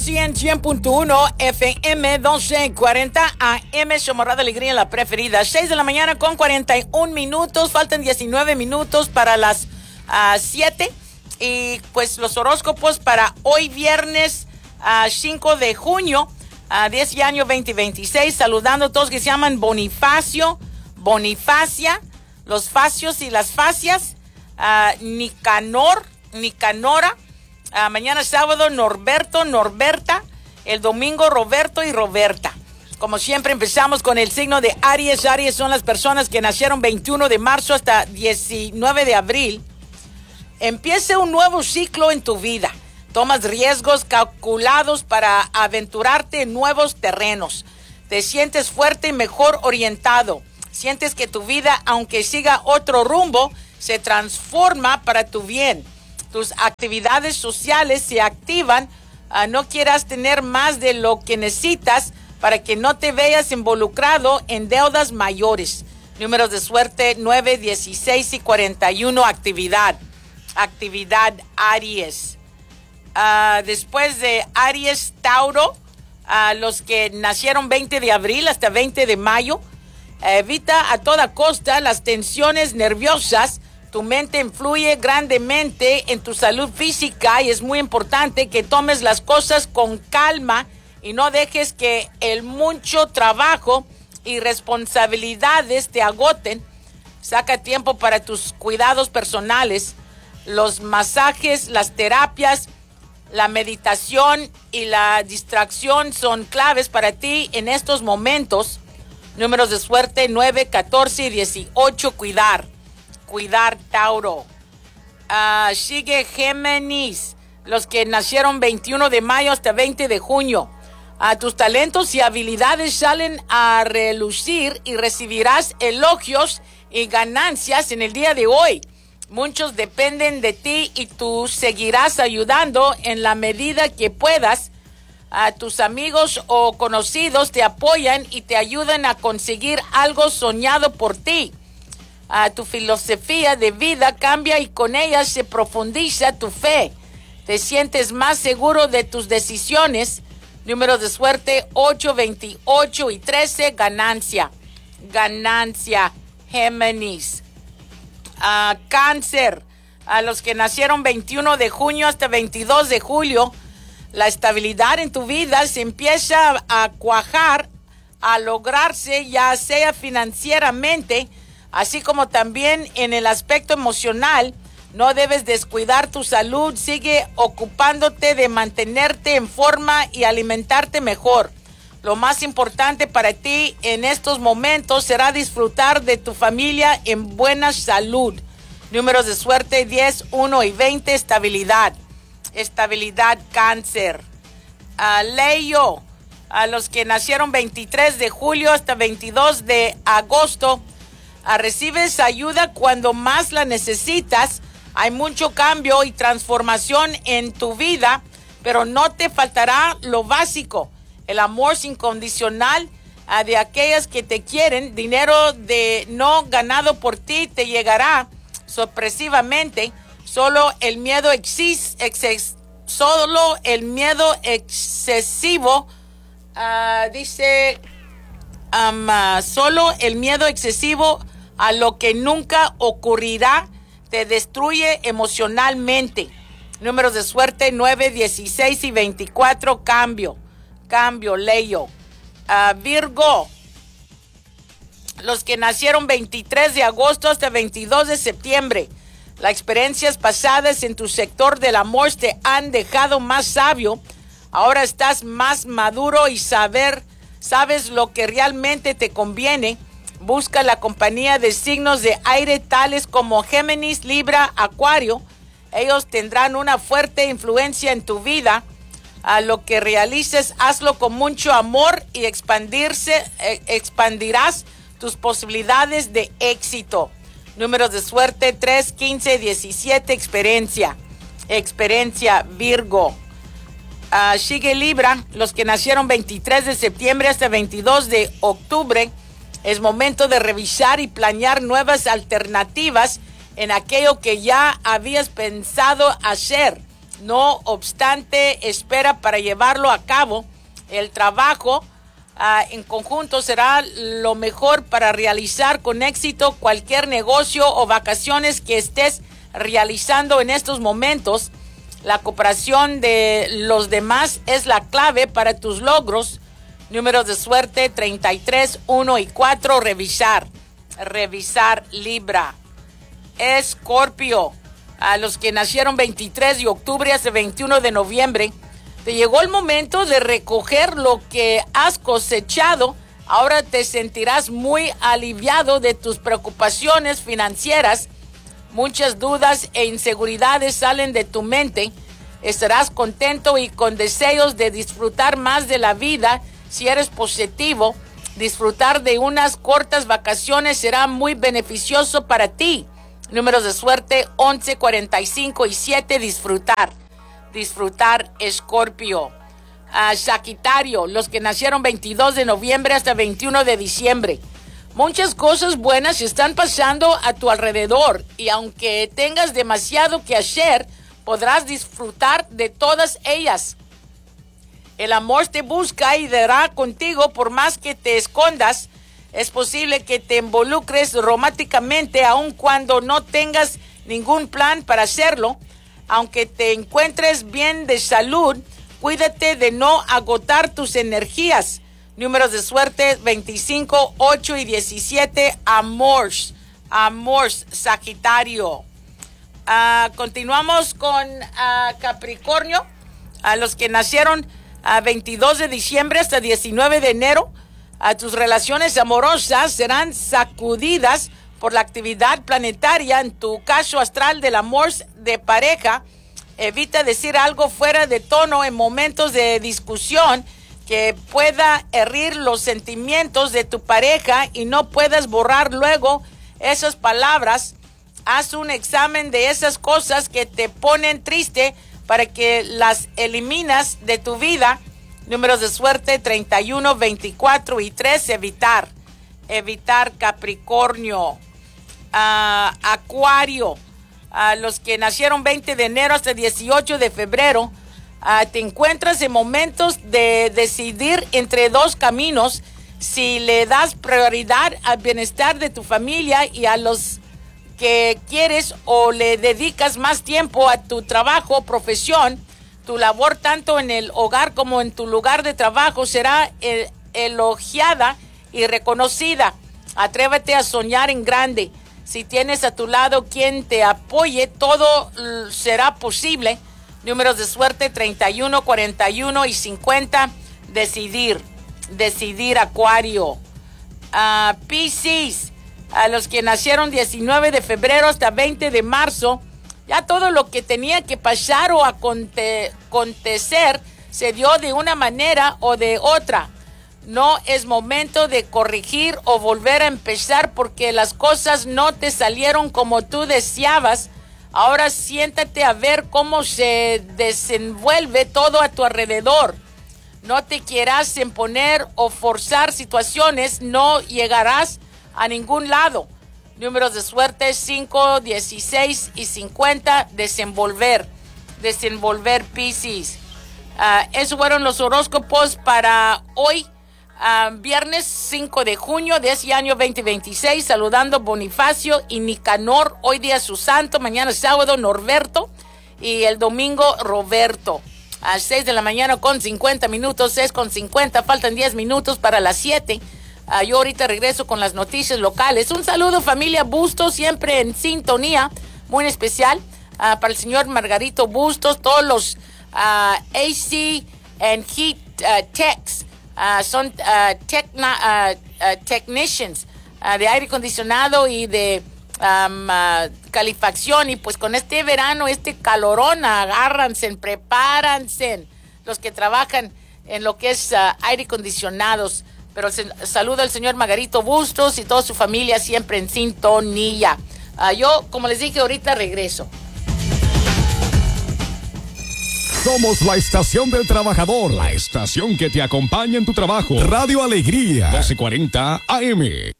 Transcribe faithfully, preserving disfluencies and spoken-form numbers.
C N cien punto uno F M doce cuarenta A M, su morada alegría, la preferida. seis de la mañana con cuarenta y un minutos. Faltan diecinueve minutos para las uh, siete. Y pues los horóscopos para hoy viernes uh, cinco de junio, uh, diez y año veinte veintiséis. Saludando a todos que se llaman Bonifacio, Bonifacia, los facios y las facias. Uh, Nicanor, Nicanora. Uh, mañana sábado, Norberto, Norberta. El domingo, Roberto y Roberta. Como siempre, empezamos con el signo de Aries. Aries son las personas que nacieron veintiuno de marzo hasta diecinueve de abril. Empieza un nuevo ciclo en tu vida. Tomas riesgos calculados para aventurarte en nuevos terrenos. Te sientes fuerte y mejor orientado. Sientes que tu vida, aunque siga otro rumbo, se transforma para tu bien. Tus actividades sociales se activan. Uh, no quieras tener más de lo que necesitas para que no te veas involucrado en deudas mayores. Números de suerte nueve, dieciséis y cuarenta y uno. Actividad. Actividad Aries. Uh, después de Aries, Tauro. Uh, los que nacieron veinte de abril hasta veinte de mayo. Evita a toda costa las tensiones nerviosas. Tu mente influye grandemente en tu salud física y es muy importante que tomes las cosas con calma y no dejes que el mucho trabajo y responsabilidades te agoten. Saca tiempo para tus cuidados personales. Los masajes, las terapias, la meditación y la distracción son claves para ti en estos momentos. Números de suerte nueve, catorce y dieciocho. Cuidar. Cuidar, Tauro. Uh, sigue Géminis. Los que nacieron veintiuno de mayo hasta veinte de junio. Uh, tus talentos y habilidades salen a relucir y recibirás elogios y ganancias en el día de hoy. Muchos dependen de ti y tú seguirás ayudando en la medida que puedas. Uh, tus amigos o conocidos te apoyan y te ayudan a conseguir algo soñado por ti. Uh, tu filosofía de vida cambia y con ella se profundiza tu fe. Te sientes más seguro de tus decisiones. Números de suerte ocho, veintiocho y trece. Ganancia. Ganancia. Géminis. Uh, cáncer. A los que nacieron veintiuno de junio hasta veintidós de julio. La estabilidad en tu vida se empieza a cuajar, a lograrse, ya sea financieramente, así como también en el aspecto emocional. No debes descuidar tu salud. Sigue ocupándote de mantenerte en forma y alimentarte mejor. Lo más importante para ti en estos momentos será disfrutar de tu familia en buena salud. Números de suerte diez, uno y veinte. Estabilidad. Estabilidad, Cáncer. Uh, Leo. A los que nacieron veintitrés de julio hasta veintidós de agosto. Uh, recibes ayuda cuando más la necesitas. Hay mucho cambio y transformación en tu vida, pero no te faltará lo básico. El amor incondicional uh, de aquellas que te quieren. Dinero de no ganado por ti te llegará sorpresivamente. Solo el miedo exis, exes, solo el miedo excesivo, uh, dice, um, uh, solo el miedo excesivo a lo que nunca ocurrirá te destruye emocionalmente. Números de suerte nueve, dieciséis y veinticuatro. Cambio, cambio, Leo. Uh, Virgo. Los que nacieron veintitrés de agosto hasta veintidós de septiembre. Las experiencias pasadas en tu sector del amor te han dejado más sabio. Ahora estás más maduro y saber, sabes lo que realmente te conviene. Busca la compañía de signos de aire tales como Géminis, Libra, Acuario. Ellos tendrán una fuerte influencia en tu vida. A lo que realices, hazlo con mucho amor y expandirse, eh, expandirás tus posibilidades de éxito. Números de suerte tres, quince, diecisiete. Experiencia. Experiencia, Virgo. Uh, sigue Libra. Los que nacieron veintitrés de septiembre hasta veintidós de octubre. Es momento de revisar y planear nuevas alternativas en aquello que ya habías pensado hacer. No obstante, espera para llevarlo a cabo. El trabajo uh, en conjunto será lo mejor para realizar con éxito cualquier negocio o vacaciones que estés realizando en estos momentos. La cooperación de los demás es la clave para tus logros. Números de suerte treinta y tres, uno y cuatro. Revisar. Revisar Libra. Escorpio. A los que nacieron veintitrés de octubre hasta veintiuno de noviembre, te llegó el momento de recoger lo que has cosechado. Ahora te sentirás muy aliviado de tus preocupaciones financieras. Muchas dudas e inseguridades salen de tu mente. Estarás contento y con deseos de disfrutar más de la vida. Si eres positivo, disfrutar de unas cortas vacaciones será muy beneficioso para ti. Números de suerte once, cuarenta y cinco y siete. Disfrutar. Disfrutar, Escorpio. Uh, Sagitario, los que nacieron veintidós de noviembre hasta veintiuno de diciembre. Muchas cosas buenas están pasando a tu alrededor y aunque tengas demasiado que hacer, podrás disfrutar de todas ellas. El amor te busca y dará contigo por más que te escondas. Es posible que te involucres románticamente aun cuando no tengas ningún plan para hacerlo. Aunque te encuentres bien de salud, cuídate de no agotar tus energías. Números de suerte veinticinco, ocho y diecisiete. Amors. Amors, Sagitario. Uh, continuamos con uh, Capricornio. A los que nacieron a veintidós de diciembre hasta diecinueve de enero. A tus relaciones amorosas serán sacudidas por la actividad planetaria. En tu caso astral del amor de pareja, evita decir algo fuera de tono en momentos de discusión que pueda herir los sentimientos de tu pareja y no puedas borrar luego esas palabras. Haz un examen de esas cosas que te ponen triste para que las eliminas de tu vida. Números de suerte treinta y uno, veinticuatro y tres. Evitar. Evitar, Capricornio. Uh, Acuario. Uh, los que nacieron veinte de enero hasta dieciocho de febrero. Uh, te encuentras en momentos de decidir entre dos caminos. Si le das prioridad al bienestar de tu familia y a los que quieres o le dedicas más tiempo a tu trabajo o profesión, tu labor tanto en el hogar como en tu lugar de trabajo será eh, elogiada y reconocida. Atrévete a soñar en grande. Si tienes a tu lado quien te apoye, todo uh, será posible. Números de suerte treinta y uno, cuarenta y uno y cincuenta. Decidir. Decidir, Acuario. Uh, Piscis. A los que nacieron diecinueve de febrero hasta veinte de marzo. Ya todo lo que tenía que pasar o aconte- acontecer se dio de una manera o de otra. No es momento de corregir o volver a empezar porque las cosas no te salieron como tú deseabas. Ahora siéntate a ver cómo se desenvuelve todo a tu alrededor. No te quieras imponer o forzar situaciones, no llegarás a ningún lado. Números de suerte cinco, dieciséis y cincuenta. Desenvolver. Desenvolver, Piscis. Uh, esos fueron los horóscopos para hoy, uh, viernes cinco de junio de ese año veinte veintiséis. Saludando Bonifacio y Nicanor. Hoy día su santo. Mañana sábado Norberto. Y el domingo Roberto. A seis de la mañana con cincuenta minutos. seis con cincuenta. Faltan diez minutos para las siete. Uh, yo ahorita regreso con las noticias locales. Un saludo, familia Bustos, siempre en sintonía, muy especial uh, para el señor Margarito Bustos, todos los uh, A C and Heat uh, Techs, uh, son uh, techna, uh, uh, technicians uh, de aire acondicionado y de um, uh, calefacción. Y pues con este verano, este calorón, agárranse, prepáranse los que trabajan en lo que es uh, aire acondicionados. Pero se, saludo al señor Margarito Bustos y toda su familia siempre en sintonía. Uh, yo, como les dije, ahorita regreso. Somos la estación del trabajador, la estación que te acompaña en tu trabajo. Radio Alegría, doce cuarenta A M.